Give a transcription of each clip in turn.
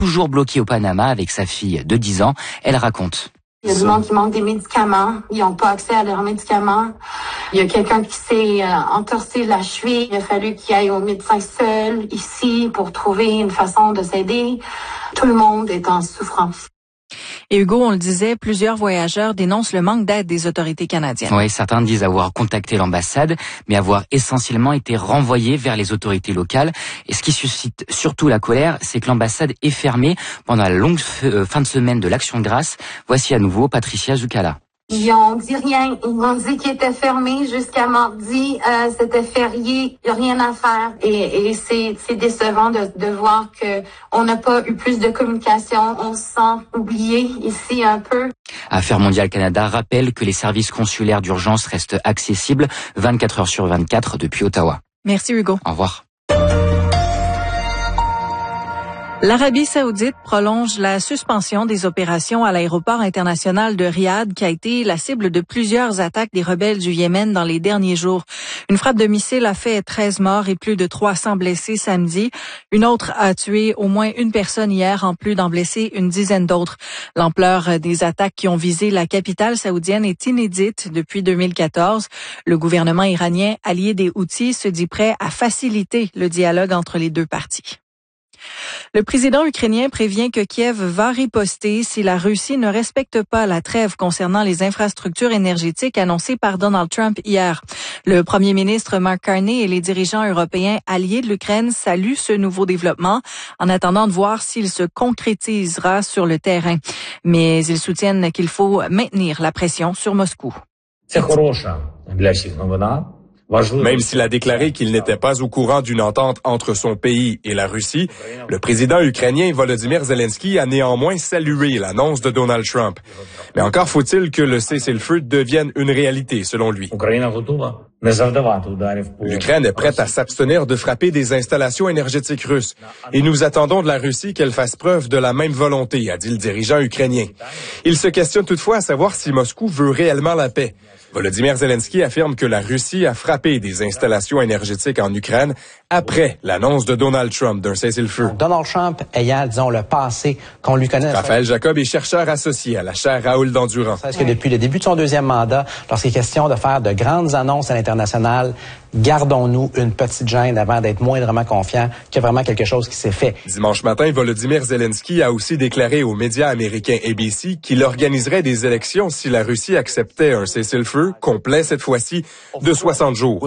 toujours bloquée au Panama avec sa fille de 10 ans. Elle raconte. Il y a du monde qui manque des médicaments. Ils n'ont pas accès à leurs médicaments. Il y a quelqu'un qui s'est entorsé la cheville. Il a fallu qu'il aille au médecin seul ici pour trouver une façon de s'aider. Tout le monde est en souffrance. Et Hugo, on le disait, plusieurs voyageurs dénoncent le manque d'aide des autorités canadiennes. Oui, certains disent avoir contacté l'ambassade, mais avoir essentiellement été renvoyés vers les autorités locales. Et ce qui suscite surtout la colère, c'est que l'ambassade est fermée pendant la longue fin de semaine de l'Action de grâce. Voici à nouveau Patricia Zucala. Ils ont dit rien. Ils ont dit qu'ils étaient fermés jusqu'à mardi. C'était férié. Il n'y a rien à faire. Et c'est décevant de voir que on n'a pas eu plus de communication. On se sent oublié ici un peu. Affaires mondiales Canada rappelle que les services consulaires d'urgence restent accessibles 24 heures sur 24 depuis Ottawa. Merci Hugo. Au revoir. L'Arabie saoudite prolonge la suspension des opérations à l'aéroport international de Riyad qui a été la cible de plusieurs attaques des rebelles du Yémen dans les derniers jours. Une frappe de missile a fait 13 morts et plus de 300 blessés samedi. Une autre a tué au moins une personne hier, en plus d'en blesser une dizaine d'autres. L'ampleur des attaques qui ont visé la capitale saoudienne est inédite depuis 2014. Le gouvernement iranien, allié des Houthis, se dit prêt à faciliter le dialogue entre les deux parties. Le président ukrainien prévient que Kiev va riposter si la Russie ne respecte pas la trêve concernant les infrastructures énergétiques annoncées par Donald Trump hier. Le premier ministre Mark Carney et les dirigeants européens alliés de l'Ukraine saluent ce nouveau développement en attendant de voir s'il se concrétisera sur le terrain. Mais ils soutiennent qu'il faut maintenir la pression sur Moscou. Même s'il a déclaré qu'il n'était pas au courant d'une entente entre son pays et la Russie, le président ukrainien Volodymyr Zelensky a néanmoins salué l'annonce de Donald Trump. Mais encore faut-il que le cessez-le-feu devienne une réalité, selon lui. L'Ukraine est prête à s'abstenir de frapper des installations énergétiques russes. Et nous attendons de la Russie qu'elle fasse preuve de la même volonté, a dit le dirigeant ukrainien. Il se questionne toutefois à savoir si Moscou veut réellement la paix. Volodymyr Zelensky affirme que la Russie a frappé des installations énergétiques en Ukraine après l'annonce de Donald Trump d'un cessez-le-feu. Donald Trump ayant, disons, le passé qu'on lui connaît. Raphaël Jacob est chercheur associé à la chaire Raoul d'Endurant. Est-ce que depuis le début de son deuxième mandat, lorsqu'il est question de faire de grandes annonces à l'international, gardons-nous une petite gêne avant d'être moindrement confiants qu'il y a vraiment quelque chose qui s'est fait. Dimanche matin, Volodymyr Zelensky a aussi déclaré aux médias américains ABC qu'il organiserait des élections si la Russie acceptait un cessez-le-feu complet cette fois-ci de 60 jours.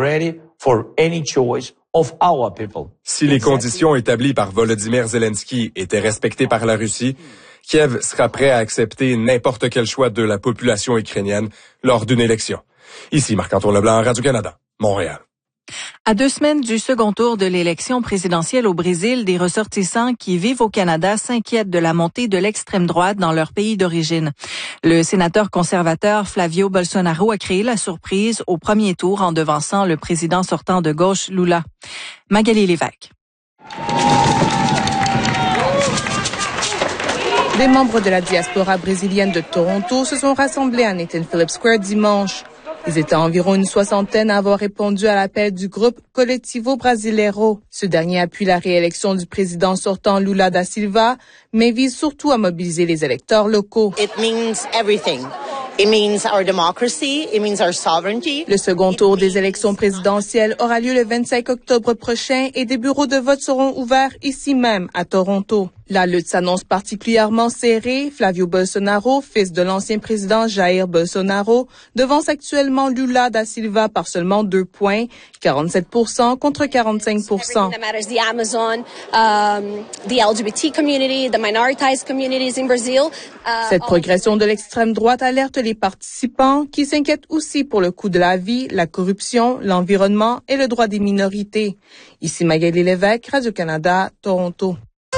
Si les conditions établies par Volodymyr Zelensky étaient respectées par la Russie, Kiev sera prêt à accepter n'importe quel choix de la population ukrainienne lors d'une élection. Ici Marc-Antoine Leblanc, Radio-Canada, Montréal. À 2 semaines du second tour de l'élection présidentielle au Brésil, des ressortissants qui vivent au Canada s'inquiètent de la montée de l'extrême droite dans leur pays d'origine. Le sénateur conservateur Flavio Bolsonaro a créé la surprise au premier tour en devançant le président sortant de gauche Lula. Magali Lévesque. Des membres de la diaspora brésilienne de Toronto se sont rassemblés à Nathan Phillips Square dimanche. Ils étaient environ une soixantaine à avoir répondu à l'appel du groupe Coletivo Brasileiro. Ce dernier appuie la réélection du président sortant Lula da Silva, mais vise surtout à mobiliser les électeurs locaux. It means everything. It means our democracy, it means our sovereignty. Le second tour des élections présidentielles aura lieu le 25 octobre prochain et des bureaux de vote seront ouverts ici même à Toronto. La lutte s'annonce particulièrement serrée. Flavio Bolsonaro, fils de l'ancien président Jair Bolsonaro, devance actuellement Lula da Silva par seulement 2 points, 47% contre 45%. Cette progression de l'extrême droite alerte les participants qui s'inquiètent aussi pour le coût de la vie, la corruption, l'environnement et le droit des minorités. Ici Magali Lévesque, Radio-Canada, Toronto.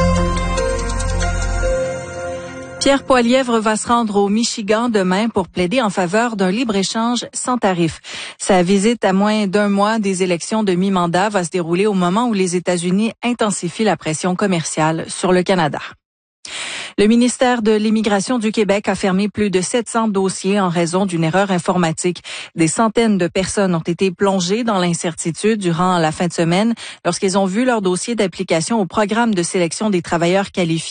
Pierre Poilievre va se rendre au Michigan demain pour plaider en faveur d'un libre-échange sans tarif. Sa visite à moins d'1 mois des élections de mi-mandat va se dérouler au moment où les États-Unis intensifient la pression commerciale sur le Canada. Le ministère de l'Immigration du Québec a fermé plus de 700 dossiers en raison d'une erreur informatique. Des centaines de personnes ont été plongées dans l'incertitude durant la fin de semaine lorsqu'ils ont vu leur dossier d'application au programme de sélection des travailleurs qualifiés